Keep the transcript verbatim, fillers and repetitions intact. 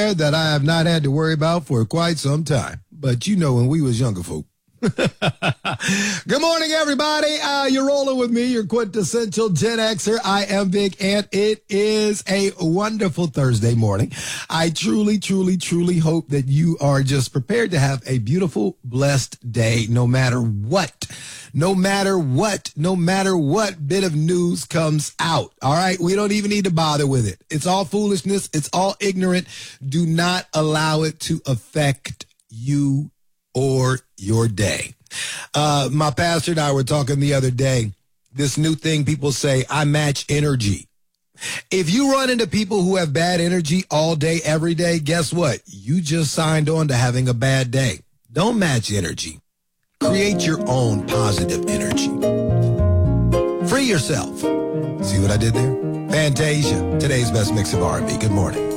that I have not had to worry about for quite some time. But you know, when we was younger folk. Good morning, everybody. Uh, you're rolling with me, your quintessential Gen Xer. I am Vic, and it is a wonderful Thursday morning. I truly, truly, truly hope that you are just prepared to have a beautiful, blessed day, no matter what. No matter what, no matter what bit of news comes out. All right. We don't even need to bother with it. It's all foolishness. It's all ignorant. Do not allow it to affect you or your day. Uh, my pastor and I were talking the other day, this new thing people say, I match energy. If you run into people who have bad energy all day, every day, guess what? You just signed on to having a bad day. Don't match energy. Create your own positive energy. Free yourself. See what I did there? Fantasia, today's best mix of R and B. Good morning.